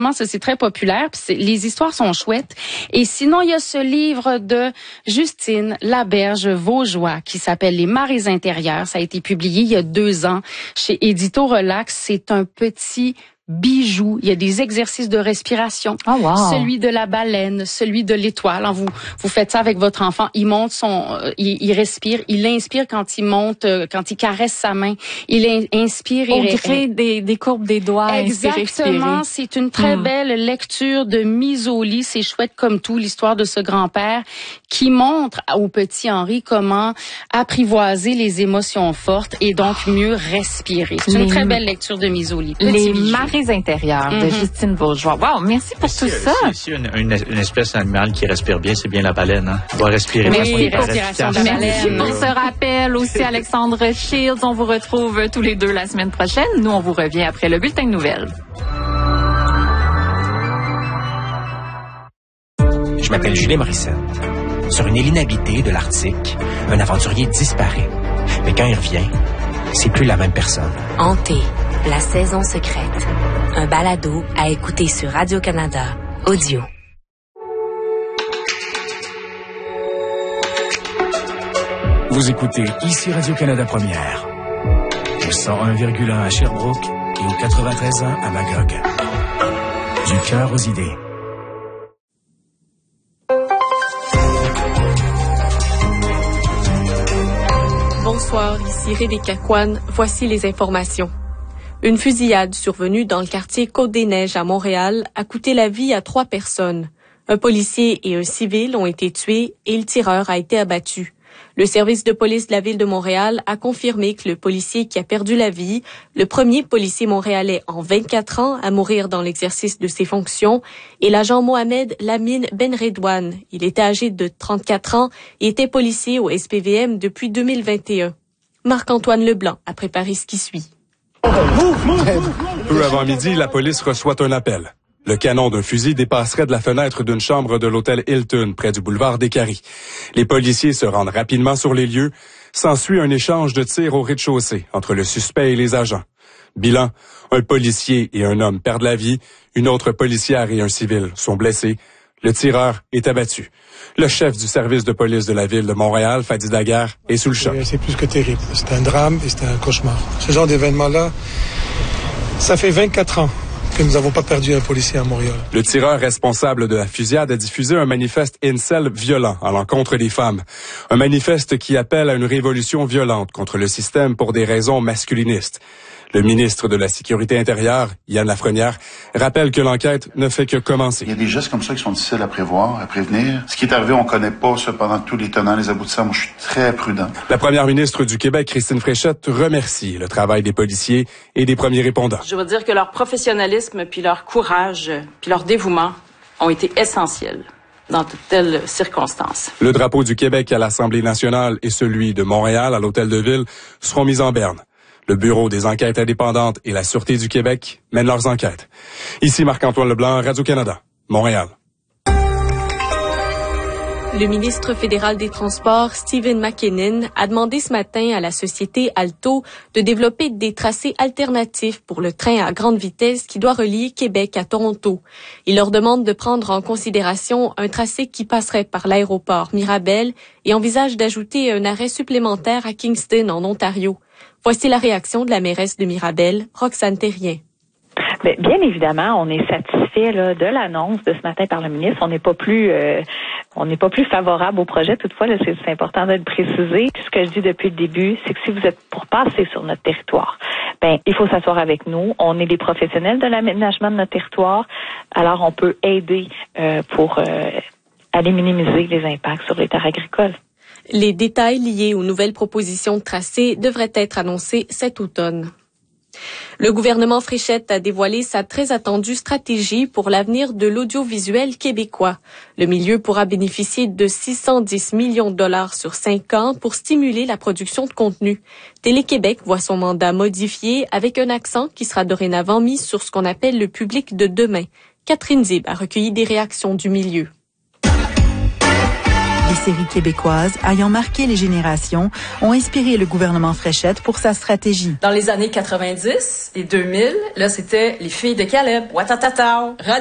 Ça, c'est très populaire. Puis les histoires sont chouettes. Et sinon, il y a ce livre de Justine Laberge-Vaugeois qui s'appelle Les marées intérieures. Ça a été publié il y a 2 ans chez Édito Relax. C'est un petit bijou. Il y a des exercices de respiration. Oh, wow. Celui de la baleine, celui de l'étoile. Vous faites ça avec votre enfant. Il monte il respire. Il inspire quand il monte, quand il caresse sa main. Il inspire et on crée des courbes des doigts. Exactement. C'est une très belle lecture de mise au lit. C'est chouette comme tout, l'histoire de ce grand-père qui montre au petit Henri comment apprivoiser les émotions fortes et donc mieux respirer. C'est une très belle lecture de mise au lit. Les marées intérieures de Justine Vaugeois. Wow, merci pour tout ça. Si une espèce d'animal qui respire bien, c'est bien la baleine. Hein? On doit respirer. Merci pour ce rappel aussi, Alexandre Shields. On vous retrouve tous les deux la semaine prochaine. Nous, on vous revient après le bulletin de nouvelles. Je m'appelle Julien Morissette. Sur une île inhabitée de l'Arctique, un aventurier disparaît. Mais quand il revient, c'est plus la même personne. Hanté, la saison secrète. Un balado à écouter sur Radio-Canada Audio. Vous écoutez ici Radio-Canada Première. Au 101,1 à Sherbrooke et au 93.1 à Magog. Du cœur aux idées. Bonsoir, ici Rebecca Kwan. Voici les informations. Une fusillade survenue dans le quartier Côte-des-Neiges à Montréal a coûté la vie à 3 personnes. Un policier et un civil ont été tués et le tireur a été abattu. Le service de police de la ville de Montréal a confirmé que le policier qui a perdu la vie, le premier policier montréalais en 24 ans à mourir dans l'exercice de ses fonctions, est l'agent Mohamed Lamine Benredouane. Il était âgé de 34 ans et était policier au SPVM depuis 2021. Marc-Antoine Leblanc a préparé ce qui suit. Peu avant midi, la police reçoit un appel. Le canon d'un fusil dépasserait de la fenêtre d'une chambre de l'hôtel Hilton, près du boulevard des Caries. Les policiers se rendent rapidement sur les lieux. S'ensuit un échange de tirs au rez-de-chaussée entre le suspect et les agents. Bilan, un policier et un homme perdent la vie. Une autre policière et un civil sont blessés. Le tireur est abattu. Le chef du service de police de la ville de Montréal, Fadi Daguerre, est sous le choc. C'est plus que terrible. C'est un drame et c'est un cauchemar. Ce genre d'événement-là, ça fait 24 ans que nous n'avons pas perdu un policier à Montréal. Le tireur responsable de la fusillade a diffusé un manifeste incel violent à l'encontre des femmes. Un manifeste qui appelle à une révolution violente contre le système pour des raisons masculinistes. Le ministre de la Sécurité intérieure, Yann Lafrenière, rappelle que l'enquête ne fait que commencer. Il y a des gestes comme ça qui sont difficiles à prévoir, à prévenir. Ce qui est arrivé, on ne connaît pas cependant tous les tenants, les aboutissants. Moi, je suis très prudent. La première ministre du Québec, Christine Fréchette, remercie le travail des policiers et des premiers répondants. Je veux dire que leur professionnalisme, puis leur courage, puis leur dévouement ont été essentiels dans toutes telles circonstances. Le drapeau du Québec à l'Assemblée nationale et celui de Montréal à l'Hôtel de Ville seront mis en berne. Le Bureau des enquêtes indépendantes et la Sûreté du Québec mènent leurs enquêtes. Ici Marc-Antoine Leblanc, Radio-Canada, Montréal. Le ministre fédéral des Transports, Stephen McKinnon, a demandé ce matin à la société Alto de développer des tracés alternatifs pour le train à grande vitesse qui doit relier Québec à Toronto. Il leur demande de prendre en considération un tracé qui passerait par l'aéroport Mirabel et envisage d'ajouter un arrêt supplémentaire à Kingston, en Ontario. Voici la réaction de la mairesse de Mirabel, Roxane Terrien. Bien évidemment, on est satisfait de l'annonce de ce matin par le ministre. On n'est pas plus favorable au projet. Toutefois, c'est important de le préciser. Tout ce que je dis depuis le début, c'est que si vous êtes pour passer sur notre territoire, il faut s'asseoir avec nous. On est des professionnels de l'aménagement de notre territoire. Alors, on peut aider pour aller minimiser les impacts sur les terres agricoles. Les détails liés aux nouvelles propositions de tracé devraient être annoncés cet automne. Le gouvernement Fréchette a dévoilé sa très attendue stratégie pour l'avenir de l'audiovisuel québécois. Le milieu pourra bénéficier de 610 millions de dollars sur 5 ans pour stimuler la production de contenu. Télé-Québec voit son mandat modifié avec un accent qui sera dorénavant mis sur ce qu'on appelle le public de demain. Catherine Zib a recueilli des réactions du milieu. Les séries québécoises, ayant marqué les générations, ont inspiré le gouvernement Fréchette pour sa stratégie. Dans les années 90 et 2000, là, c'était les filles de Caleb. Watatata.